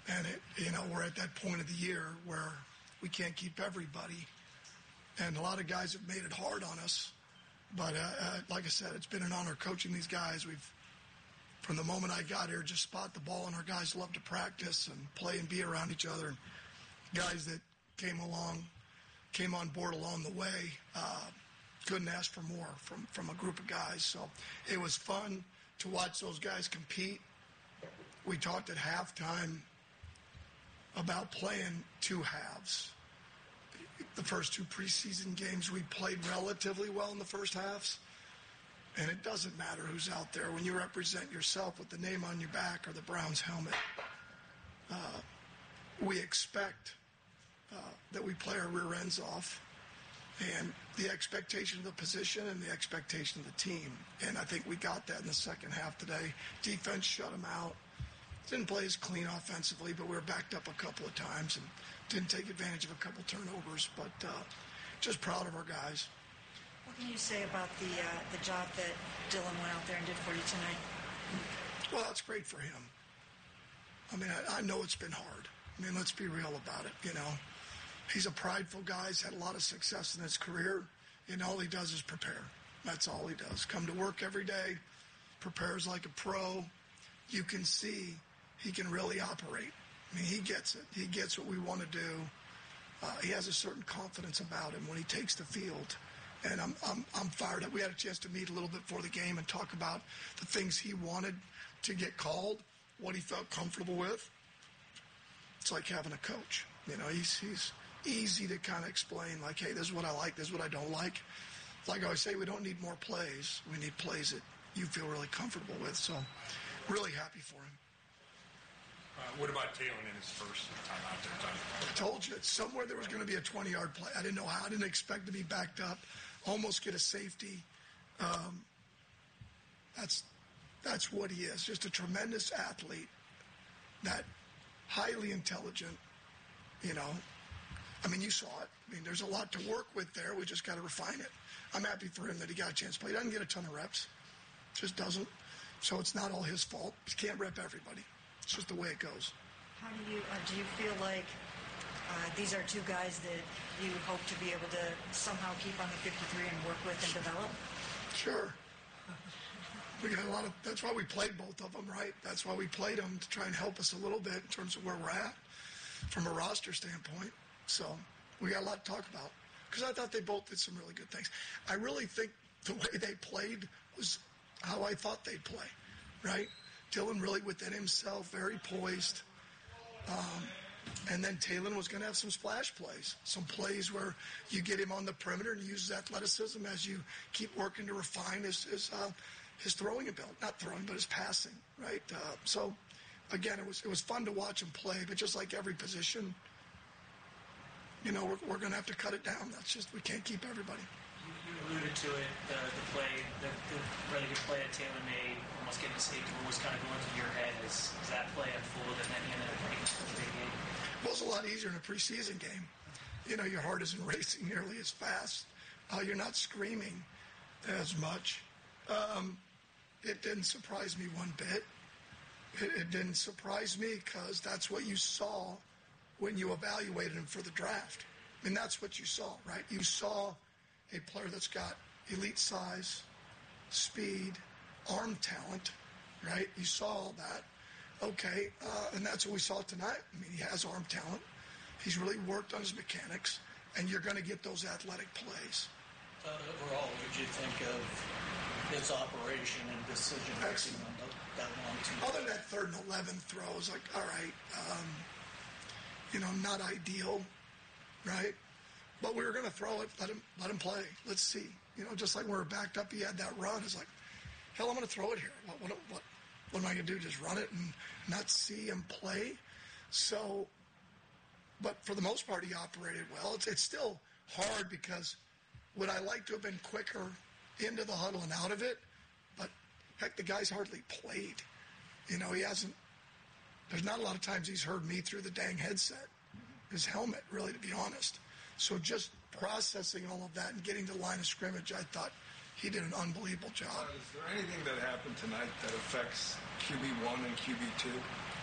And, we're at that point of the year where we can't keep everybody. And a lot of guys have made it hard on us. But like I said, it's been an honor coaching these guys. From the moment I got here, just spot the ball, and our guys love to practice and play and be around each other. And guys that came on board along the way, couldn't ask for more from a group of guys. So it was fun to watch those guys compete. We talked at halftime about playing two halves. The first two preseason games, we played relatively well in the first halves. And it doesn't matter who's out there. When you represent yourself with the name on your back or the Browns helmet, we expect that we play our rear ends off. And the expectation of the position and the expectation of the team. And I think we got that in the second half today. Defense shut them out. Didn't play as clean offensively, but we were backed up a couple of times and didn't take advantage of a couple turnovers. But just proud of our guys. What can you say about the job that Dylan went out there and did for you tonight? Well, it's great for him. I mean, I know it's been hard. I mean, let's be real about it, He's a prideful guy. He's had a lot of success in his career, and all he does is prepare. That's all he does. Come to work every day, prepares like a pro. You can see he can really operate. I mean, he gets it. He gets what we want to do. He has a certain confidence about him when he takes the field. And I'm fired up. We had a chance to meet a little bit before the game and talk about the things he wanted to get called, what he felt comfortable with. It's like having a coach. He's easy to kind of explain, like, hey, this is what I like, this is what I don't like. Like I always say, we don't need more plays. We need plays that you feel really comfortable with. So really happy for him. What about Taylor in his first time out there? I told you, somewhere there was going to be a 20-yard play. I didn't know how. I didn't expect to be backed up, almost get a safety. That's what he is, just a tremendous athlete, that highly intelligent, I mean, you saw it. I mean, there's a lot to work with there. We just got to refine it. I'm happy for him that he got a chance to play. He doesn't get a ton of reps. Just doesn't. So it's not all his fault. He can't rep everybody. It's just the way it goes. How do you feel like these are two guys that you hope to be able to somehow keep on the 53 and work with and develop? Sure. We got a lot of. That's why we played both of them, right? That's why we played them, to try and help us a little bit in terms of where we're at from a roster standpoint. So we got a lot to talk about, because I thought they both did some really good things. I really think the way they played was how I thought they'd play, right? Dylan really within himself, very poised. And then Taylor was going to have some splash plays, some plays where you get him on the perimeter and use his athleticism as you keep working to refine his throwing ability. Not throwing, but his passing, right? So, again, it was fun to watch him play, but just like every position, we're going to have to cut it down. That's just, we can't keep everybody. You alluded to it, the really good play that Taylor made, almost getting a safety. What was kind of going through your head as that play unfolded and then he ended up making such a big game? Well, it's a lot easier in a preseason game. Your heart isn't racing nearly as fast. You're not screaming as much. It didn't surprise me one bit. It didn't surprise me because that's what you saw when you evaluated him for the draft. I mean, that's what you saw, right? You saw a player that's got elite size, speed, arm talent, right? You saw all that. Okay, and that's what we saw tonight. I mean, he has arm talent. He's really worked on his mechanics, and you're going to get those athletic plays. Overall, what did you think of his operation and decision-making on that long two? Other than that 3rd and 11 throws, like, all right, not ideal, right? But we were going to throw it, let him play. Let's see. Just like when we were backed up, he had that run. It's like, hell, I'm going to throw it here. What am I going to do? Just run it and not see him play? So, but for the most part, he operated well. It's still hard because would I like to have been quicker into the huddle and out of it? But, heck, the guy's hardly played. He hasn't. There's not a lot of times he's heard me through the dang headset, his helmet, really, to be honest. So just processing all of that and getting to the line of scrimmage, I thought he did an unbelievable job. Is there anything that happened tonight that affects QB1 and QB2?